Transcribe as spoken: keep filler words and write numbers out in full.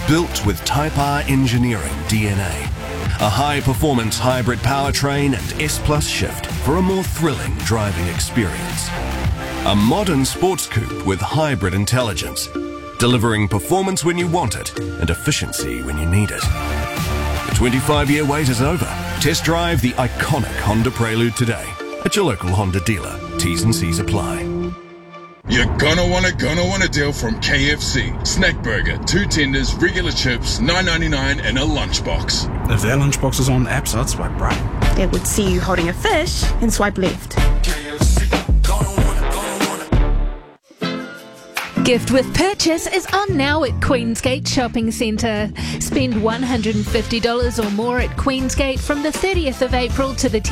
built with Type R engineering D N A. A high-performance hybrid powertrain and S Plus shift for a more thrilling driving experience. A modern sports coupe with hybrid intelligence, delivering performance when you want it and efficiency when you need it. The twenty-five-year wait is over. Test drive the iconic Honda Prelude today at your local Honda dealer. T's and C's apply. You're gonna wanna, gonna want a deal from K F C. Snack burger, two tenders, regular chips, nine ninety-nine and a lunchbox. If their lunchbox is on apps, I'd swipe right. They would see you holding a fish and swipe left. Gift with Purchase is on now at Queensgate Shopping Centre. Spend one hundred fifty dollars or more at Queensgate from the thirtieth of April to the